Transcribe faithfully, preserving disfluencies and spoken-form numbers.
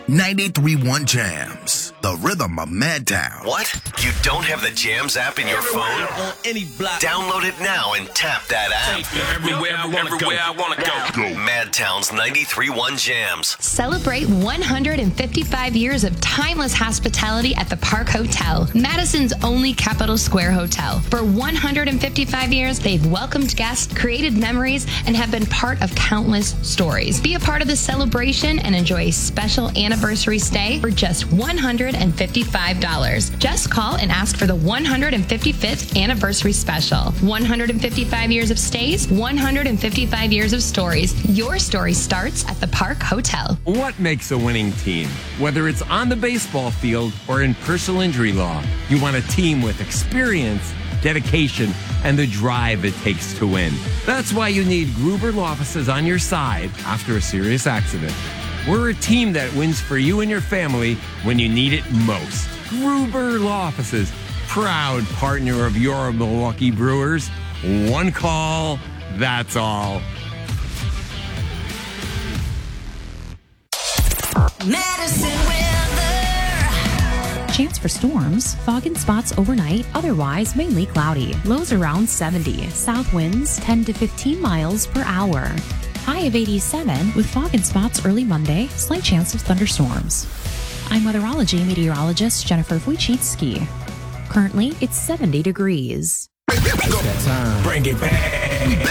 ninety-three point one Jams, the rhythm of Madtown. What? You don't have the Jams app in your phone? On any block. Download it now and tap that app. Everywhere I wanna Everywhere go. I wanna go. go. Madtown's ninety-three point one Jams. Celebrate one hundred fifty-five years of timeless hospitality at the Park Hotel, Madison's only Capitol Square hotel. For one hundred fifty-five years, they've welcomed guests, created memories, and have been part of countless stories. Be a part of the celebration and enjoy a special anniversary stay for just one hundred fifty-five dollars. Just call and ask for the one hundred fifty-fifth anniversary special. one hundred fifty-five years of stays, one hundred fifty-five years of stories. Your story starts at the Park Hotel. What makes a winning team? Whether it's on the baseball field or in personal injury law, you want a team with experience, dedication, and the drive it takes to win. That's why you need Gruber Law Offices on your side after a serious accident. We're a team that wins for you and your family when you need it most. Gruber Law Offices, proud partner of your Milwaukee Brewers. One call, that's all. Madison weather. Chance for storms, fog and spots overnight, otherwise mainly cloudy. Lows around seventy. South winds ten to fifteen miles per hour. High of eighty-seven with fog and spots early Monday, slight chance of thunderstorms. I'm weatherology meteorologist Jennifer Wojcicki. Currently, it's seventy degrees. Bring it back.